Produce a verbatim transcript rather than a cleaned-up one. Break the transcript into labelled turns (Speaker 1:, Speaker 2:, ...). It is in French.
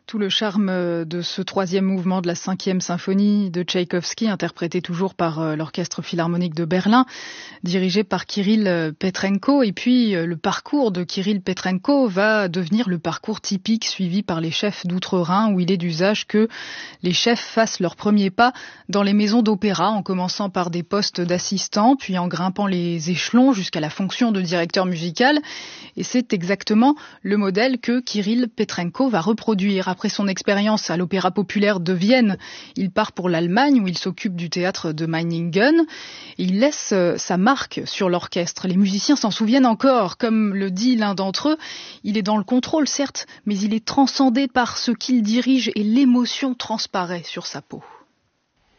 Speaker 1: Tout le charme de ce troisième mouvement de la cinquième symphonie de Tchaïkovski, interprété toujours par l'Orchestre Philharmonique de Berlin, dirigé par Kirill Petrenko. Et puis, le parcours de Kirill Petrenko va devenir le parcours typique suivi par les chefs d'outre-Rhin, où il est d'usage que les chefs fassent leurs premiers pas dans les maisons d'opéra, en commençant par des postes d'assistants, puis en grimpant les échelons jusqu'à la fonction de directeur musical. Et c'est exactement le modèle que Kirill Petrenko va reproduire. Après son expérience à l'Opéra populaire de Vienne, il part pour l'Allemagne où il s'occupe du théâtre de Meiningen. Il laisse sa marque sur l'orchestre. Les musiciens s'en souviennent encore. Comme le dit l'un d'entre eux, il est dans le contrôle certes, mais il est transcendé par ce qu'il dirige et l'émotion transparaît sur sa peau.